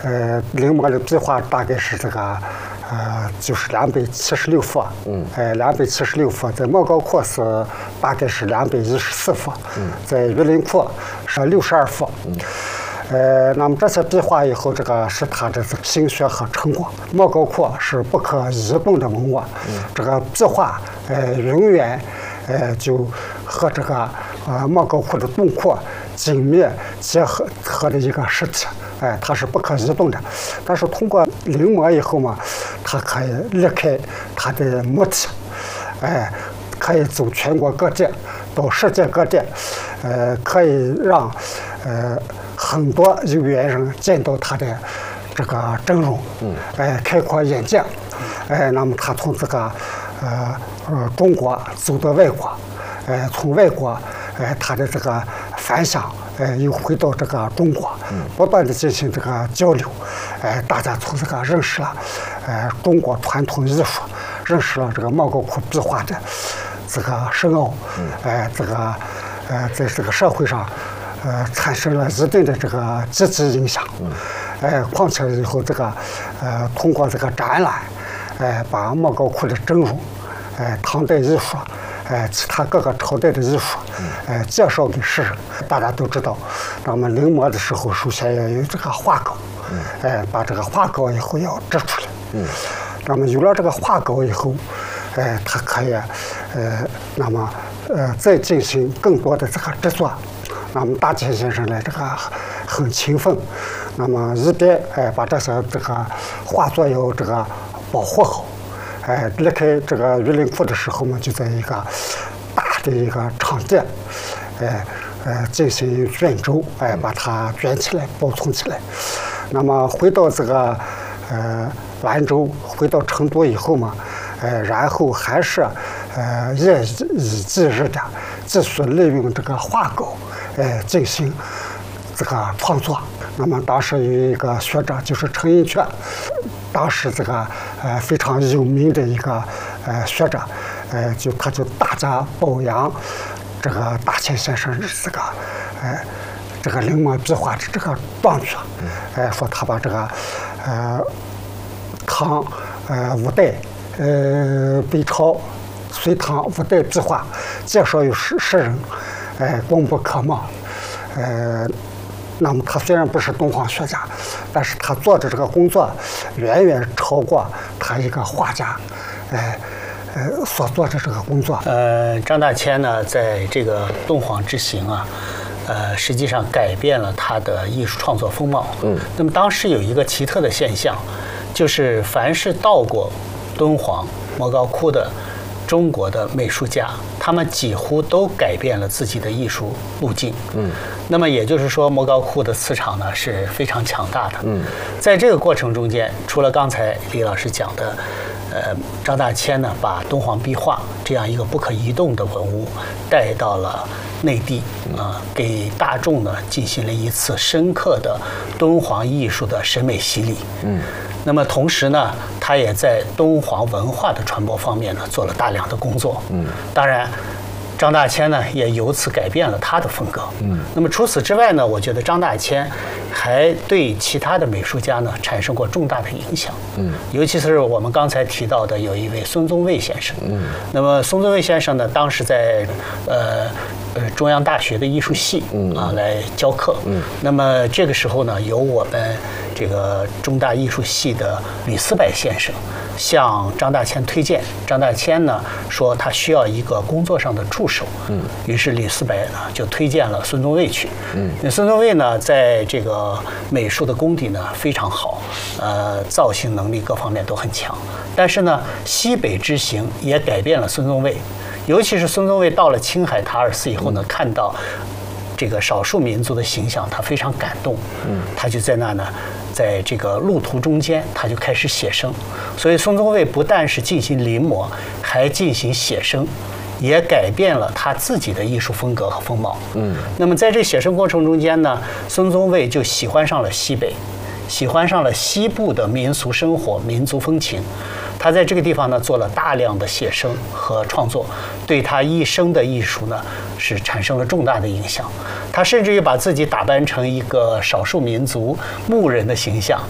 临摹的壁画大概是这个，就是276幅，276幅，在莫高窟是大概是214幅，在榆林窟是62幅，那么这些壁画以后，这个是他的心血和成果。莫高窟是不可移动的文物，这个壁画，永远，就和这个莫高窟的洞窟紧密结合的一个实体，它是不可移动的。但是通过临摹以后嘛，它可以离开它的母体，可以走全国各地，到世界各地，可以让很多有缘人见到它的这个真容，开阔眼界，那么他从这个中国走到外国，从外国，他的这个返乡，又回到这个中国，不断的进行这个交流，大家从这个认识了，中国传统艺术，认识了这个莫高窟壁画的这个深奥，这个在这个社会上，产生了一定的这个积极影响，况且以后这个通过这个展览，把莫高窟的真容，唐代艺术，其他各个朝代的艺术，介绍给世人。大家都知道，那么临摹的时候，首先要有这个画稿，把这个画稿以后要制出来，那么有了这个画稿以后，它可以，那么再进行更多的这个制作。那么大千先生呢，这个很勤奋，那么一边把这些这个画作要这个保护好，离开这个榆林窟的时候嘛，就在一个大的一个场地，进行卷轴，把它卷起来保存起来。那么回到这个兰州，回到成都以后嘛，然后还是夜以继日的继续利用这个画稿，进行这个创作。那么当时有一个学者就是陈寅恪，当时这个非常有名的一个学者，他就大加褒扬这个大千先生这个临摹壁画的这个壮举，说他把这个唐五代北朝隋唐五代壁画介绍于世人，功不可没。那么他虽然不是东方学家，但是他做的这个工作远远超过他一个画家，所做的这个工作。 张大千呢，在这个敦煌之行啊，实际上改变了他的艺术创作风貌。那么当时有一个奇特的现象，就是凡是到过敦煌、莫高窟的中国的美术家，他们几乎都改变了自己的艺术路径。那么也就是说，莫高窟的磁场呢是非常强大的。在这个过程中间，除了刚才李老师讲的，张大千呢把敦煌壁画这样一个不可移动的文物带到了内地给大众呢进行了一次深刻的敦煌艺术的审美洗礼。那么同时呢，他也在敦煌文化的传播方面呢做了大量的工作。当然，张大千呢也由此改变了他的风格。那么除此之外呢，我觉得张大千还对其他的美术家呢产生过重大的影响。尤其是我们刚才提到的有一位孙宗卫先生。那么孙宗卫先生呢，当时在中央大学的艺术系来教课。那么这个时候呢，由我们这个中大艺术系的吕思柏先生向张大千推荐，张大千呢说他需要一个工作上的助手。于是吕思柏呢就推荐了孙宗卫去。那孙宗卫呢在这个美术的功底呢非常好，造型能力各方面都很强。但是呢，西北之行也改变了孙宗卫。尤其是孙宗卫到了青海塔尔寺以后呢，看到这个少数民族的形象，他非常感动。他就在那呢，在这个路途中间，他就开始写生。所以孙宗卫不但是进行临摹，还进行写生，也改变了他自己的艺术风格和风貌。那么在这写生过程中间呢，孙宗卫就喜欢上了西北，喜欢上了西部的民俗生活、民族风情。他在这个地方呢做了大量的写生和创作，对他一生的艺术呢是产生了重大的影响。他甚至于把自己打扮成一个少数民族牧人的形象，